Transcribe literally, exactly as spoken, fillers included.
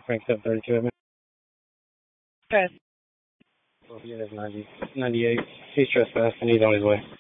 Frank seven thirty-two, I mean. Okay. Well, he has ninety, ninety-eight. He's trespassing. He's on his way.